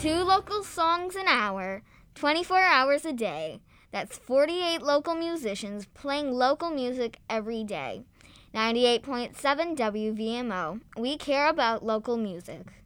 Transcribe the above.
2 local songs an hour, 24 hours a day. That's 48 local musicians playing local music every day. 98.7 WVMO. We care about local music.